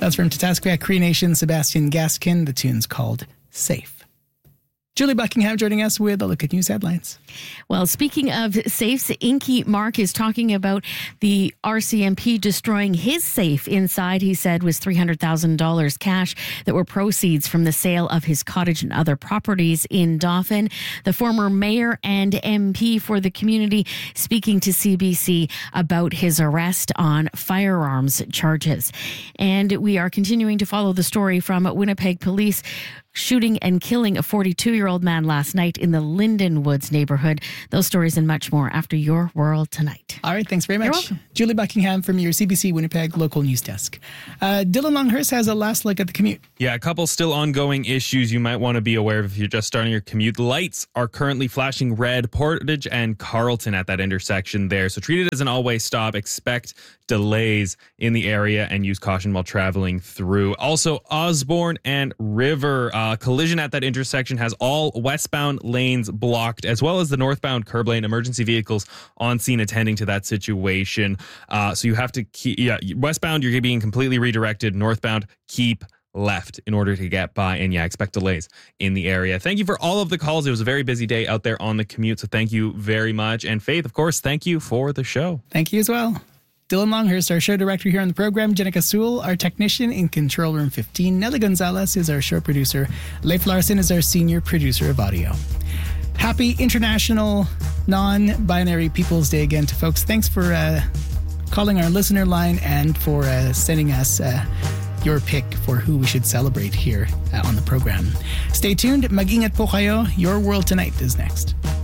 That's from Tatasqueyac Cree Nation, Sebastian Gaskin. The tune's called Safe. Julie Buckingham joining us with a look at news headlines. Well, speaking of safes, Inky Mark is talking about the RCMP destroying his safe. Inside, he said, was $300,000 cash that were proceeds from the sale of his cottage and other properties in Dauphin. The former mayor and MP for the community speaking to CBC about his arrest on firearms charges. And we are continuing to follow the story from Winnipeg Police shooting and killing a 42-year-old man last night in the Linden Woods neighborhood. Those stories and much more after Your World Tonight. All right, thanks very much. You're welcome. Julie Buckingham from your CBC Winnipeg local news desk. Dylan Longhurst has a last look at the commute. Yeah, a couple still ongoing issues you might want to be aware of if you're just starting your commute. Lights are currently flashing red, Portage and Carleton at that intersection there. So treat it as an all-way stop. Expect delays in the area and use caution while traveling through. Also, Osborne and River. Collision at that intersection has all westbound lanes blocked, as well as the northbound curb lane. Emergency vehicles on scene attending to that situation. So you have to keep, westbound, you're being completely redirected. Northbound, keep left in order to get by. And expect delays in the area. Thank you for all of the calls. It was a very busy day out there on the commute. So thank you very much. And Faith, of course, thank you for the show. Thank you as well. Dylan Longhurst, our show director here on the program. Jenica Sewell, our technician in Control Room 15. Nelly Gonzalez is our show producer. Leif Larson is our senior producer of audio. Happy International Non-Binary People's Day again to folks. Thanks for calling our listener line and for sending us your pick for who we should celebrate here on the program. Stay tuned. Mag-ingat po kayo. Your World Tonight is next.